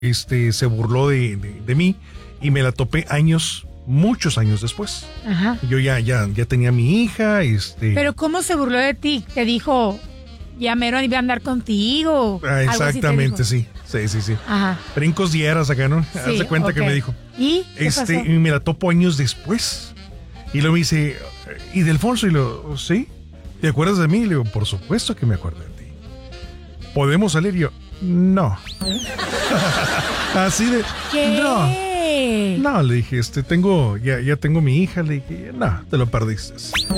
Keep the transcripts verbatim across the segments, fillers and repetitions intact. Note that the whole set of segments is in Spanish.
este, se burló de, de, de mí y me la topé años, muchos años después. Ajá. Yo ya, ya, ya tenía mi hija, este... Pero ¿cómo se burló de ti? Te dijo, ya mero iba a andar contigo. Ah, exactamente, sí. Sí, sí, sí. Ajá. Brincos dieras acá, ¿no? Sí, Haz de cuenta okay. que me dijo. ¿Y qué este, pasó? Y me la topo años después. Y luego me dice, ¿y de Alfonso? Y lo, ¿sí? ¿Te acuerdas de mí? Y le digo, por supuesto que me acuerdo de ti. ¿Podemos salir? Y yo, no. Así de, ¿Qué? no. No, le dije, este, tengo, ya, ya tengo mi hija. Le dije, no, te lo perdiste.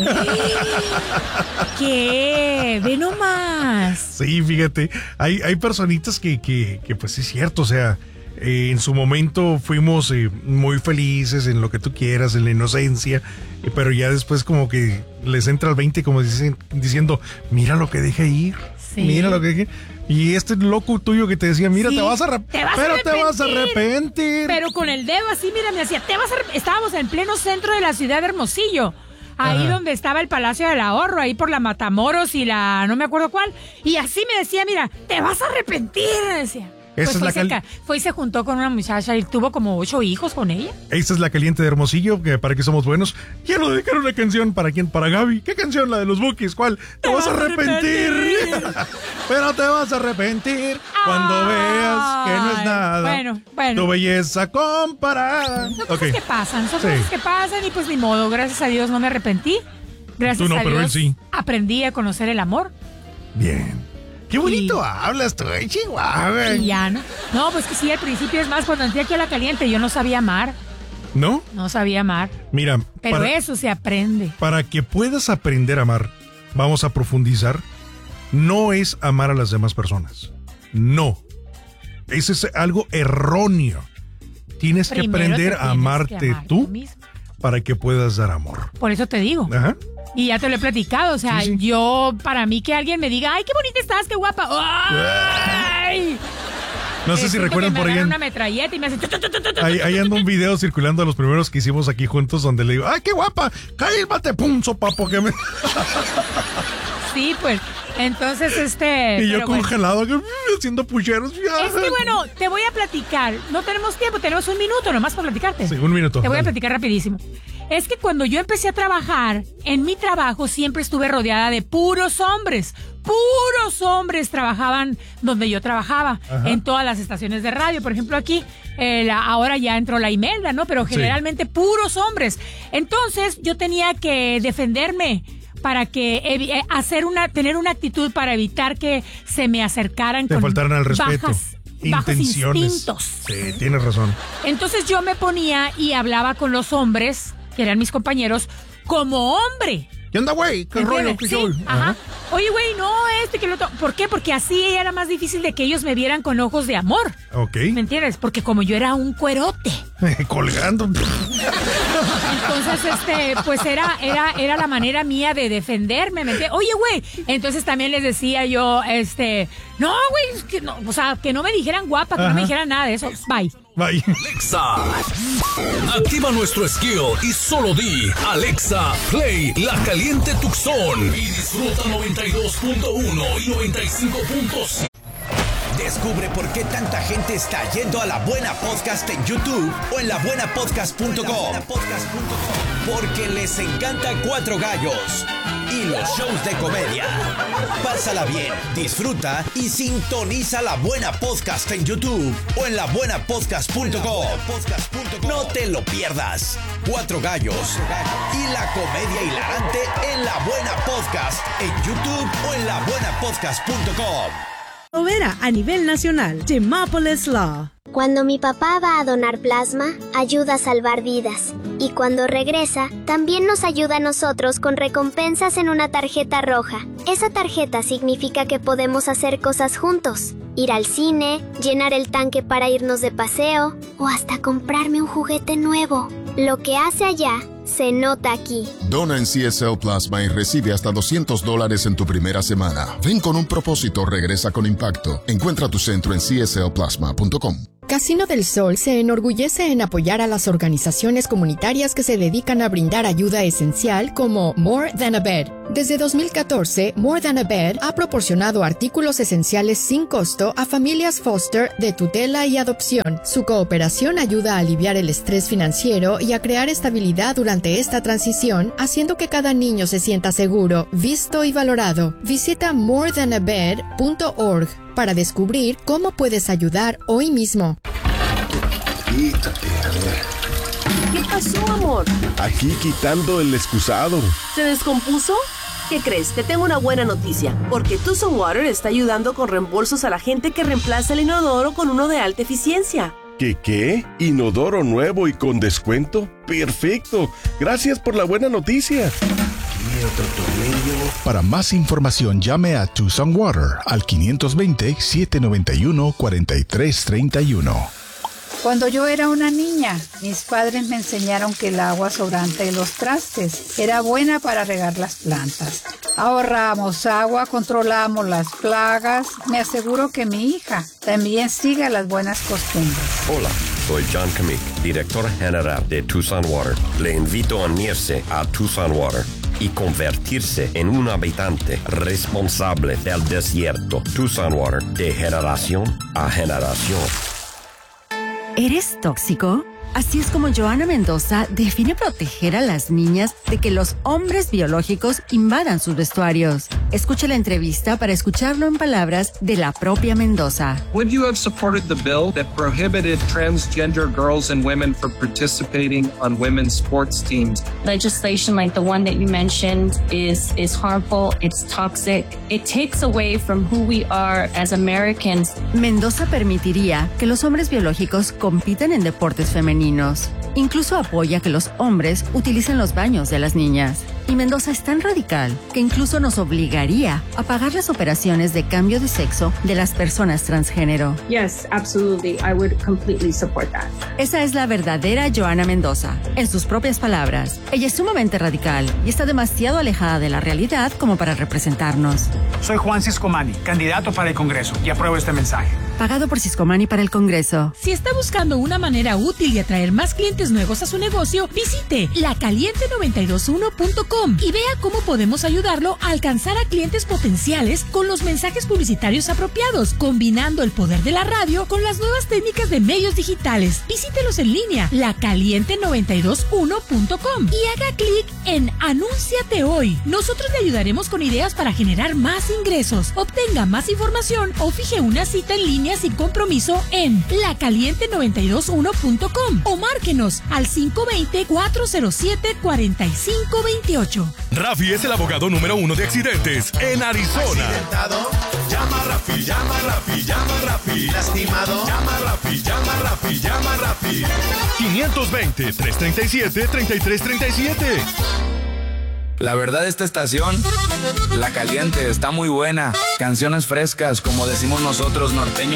¿Qué? Ve nomás. Sí, fíjate, hay, hay personitas que, que, que pues sí es cierto, o sea, eh, en su momento fuimos eh, muy felices en lo que tú quieras, en la inocencia, eh, pero ya después como que les entra el veinte como dicen, diciendo, mira lo que dejé ir, sí. mira lo que dejé. Y este loco tuyo que te decía, mira, Sí, te vas a arrep- te vas pero a te vas a arrepentir. Pero con el dedo así, mira, me hacía, te vas a arrep- estábamos en pleno centro de la ciudad de Hermosillo. Ahí Ajá. donde estaba el Palacio del Ahorro, ahí por la Matamoros y la no me acuerdo cuál. Y así me decía, mira, te vas a arrepentir, me decía. Esa Pues es fue, la y se cal- ca- fue y se juntó con una muchacha y tuvo como ocho hijos con ella. Esta es la caliente de Hermosillo, que para que somos buenos. Quiero dedicar una canción, ¿para quién? Para Gaby. ¿Qué canción? La de los Bukis. ¿Cuál? Te, te vas a arrepentir. Pero te vas a arrepentir cuando Ay, veas que no es nada. Bueno, bueno. Tu belleza comparada. Son cosas Okay. que pasan, son Sí. cosas que pasan y pues ni modo, gracias a Dios no me arrepentí. Gracias Tú no, a pero Dios él sí. aprendí a conocer el amor. Bien. Qué bonito Y- hablas tú, eh, Chihuahua. Y ya, ¿no? No, pues que sí, al principio es más, cuando entré aquí a la caliente yo no sabía amar, ¿No? no sabía amar. Mira, Pero para, eso se aprende. para que puedas aprender a amar, vamos a profundizar. No es amar a las demás personas. No. Eso es algo erróneo. Tienes que Primero aprender te a tienes amarte que amar tú mismo. para que puedas dar amor. Por eso te digo. Ajá. Y ya te lo he platicado, o sea, Sí, sí. yo, para mí que alguien me diga, ay, qué bonita estás, qué guapa. ¡Ay! No sé Eh, si siento recuerdan que por me ahí. agarran en- una metralleta y me hacen... tu, tu, tu, tu, tu, tu. Ahí, ahí anda un video circulando de los primeros que hicimos aquí juntos donde le digo, ¡ay, qué guapa! ¡Cálmate, pum, sopapo! Que me... Sí, pues, entonces, este... Y yo pero bueno. congelado, que, haciendo pucheros. Es que bueno, te voy a platicar. No tenemos tiempo, tenemos un minuto nomás para platicarte. Sí, un minuto. Te voy a Dale. platicar rapidísimo. Es que cuando yo empecé a trabajar, en mi trabajo siempre estuve rodeada de puros hombres. Puros hombres trabajaban donde yo trabajaba, Ajá. en todas las estaciones de radio. Por ejemplo, aquí, eh, la- ahora ya entró la Imelda, ¿no? Pero generalmente puros hombres. Entonces, yo tenía que defenderme para que evi- eh, hacer una tener una actitud para evitar que se me acercaran Te con faltaran al respeto. bajas, bajos Intenciones. instintos. Sí, tienes razón. Entonces yo me ponía y hablaba con los hombres, que eran mis compañeros, como hombre. ¿Qué onda, güey? ¿Qué rollo? ¿Entiendes? ¿Qué Sí, show? ajá. Oye, güey, no, este que lo otro. ¿Por qué? Porque así era más difícil de que ellos me vieran con ojos de amor. Ok. ¿Me entiendes? Porque como yo era un cuerote. Colgando. Entonces, este, pues era, era, era la manera mía de defenderme. ¿Me entiendes? Oye, güey. Entonces también les decía yo, este, no, güey, es que no, o sea, que no me dijeran guapa, que no Ajá. me dijeran nada de eso. Bye. Bye. Alexa, activa nuestro skill y solo di Alexa, play La Caliente Tucson y disfruta noventa y dos punto uno y noventa y cinco punto cinco. Descubre por qué tanta gente está yendo a La Buena Podcast en YouTube o en la buena podcast punto com. Porque les encanta Cuatro Gallos y los shows de comedia. Pásala bien, disfruta y sintoniza La Buena Podcast en YouTube o en la buena podcast punto com. No te lo pierdas. Cuatro Gallos y la comedia hilarante en La Buena Podcast en YouTube o en la buena podcast punto com. Overa a nivel nacional, Demopolis Law. Cuando mi papá va a donar plasma, ayuda a salvar vidas. Y cuando regresa, también nos ayuda a nosotros con recompensas en una tarjeta roja. Esa tarjeta significa que podemos hacer cosas juntos. Ir al cine, llenar el tanque para irnos de paseo, o hasta comprarme un juguete nuevo. Lo que hace allá, se nota aquí. Dona en C S L Plasma y recibe hasta doscientos dólares en tu primera semana. Ven con un propósito, regresa con impacto. Encuentra tu centro en C S L plasma punto com. Casino del Sol se enorgullece en apoyar a las organizaciones comunitarias que se dedican a brindar ayuda esencial como More Than a Bed. Desde dos mil catorce, More Than a Bed ha proporcionado artículos esenciales sin costo a familias foster de tutela y adopción. Su cooperación ayuda a aliviar el estrés financiero y a crear estabilidad durante esta transición, haciendo que cada niño se sienta seguro, visto y valorado. Visita more than a bed punto org para descubrir cómo puedes ayudar hoy mismo. Quítate, a ver. ¿Qué pasó, amor? Aquí quitando el excusado. ¿Se descompuso? ¿Qué crees? Te tengo una buena noticia, porque Tucson Water está ayudando con reembolsos a la gente que reemplaza el inodoro con uno de alta eficiencia. ¿Qué qué? ¿Inodoro nuevo y con descuento? ¡Perfecto! Gracias por la buena noticia. Y otro tornillo. Para más información, llame a Tucson Water al quinientos veinte, setecientos noventa y uno, cuarenta y tres treinta y uno. Cuando yo era una niña, mis padres me enseñaron que el agua sobrante de los trastes era buena para regar las plantas. Ahorramos agua, controlamos las plagas. Me aseguro que mi hija también siga las buenas costumbres. Hola, soy John Kamick, director general de Tucson Water. Le invito a unirse a Tucson Water y convertirse en un habitante responsable del desierto. Tucson Water, de generación a generación. ¿Eres tóxico? Así es como Joana Mendoza define proteger a las niñas de que los hombres biológicos invadan sus vestuarios. Escuche la entrevista para escucharlo en palabras de la propia Mendoza. Would you have supported the bill that prohibited transgender girls and women from participating on women's sports teams? Legislation like the one that you mentioned is is harmful, it's toxic. It takes away from who we are as Americans. Mendoza permitiría que los hombres biológicos compitan en deportes femeninos. Incluso apoya que los hombres utilicen los baños de las niñas. Y Mendoza es tan radical que incluso nos obligaría a pagar las operaciones de cambio de sexo de las personas transgénero. Yes, absolutely. I would completely support that. Esa es la verdadera Joana Mendoza. En sus propias palabras, ella es sumamente radical y está demasiado alejada de la realidad como para representarnos. Soy Juan Ciscomani, candidato para el Congreso, y apruebo este mensaje. Pagado por Ciscomani para el Congreso. Si está buscando una manera útil de atraer más clientes nuevos a su negocio, visite la caliente noventa y dos uno punto com y vea cómo podemos ayudarlo a alcanzar a clientes potenciales con los mensajes publicitarios apropiados, combinando el poder de la radio con las nuevas técnicas de medios digitales. Visítelos en línea, la caliente noventa y dos uno punto com y haga clic en Anúnciate hoy. Nosotros le ayudaremos con ideas para generar más ingresos. Obtenga más información o fije una cita en línea sin compromiso en la caliente noventa y dos uno punto com o márquenos al cinco dos cero, cuatro cero siete, cuatro cinco dos ocho. Rafi es el abogado número uno de accidentes en Arizona. ¿Accidentado? Llama a Rafi, llama a Rafi, llama a Rafi. ¿Lastimado? Llama a Rafi, llama a Rafi, llama a Rafi. quinientos veinte, trescientos treinta y siete, treinta y tres treinta y siete. La verdad, esta estación, La Caliente, está muy buena. Canciones frescas, como decimos nosotros norteños.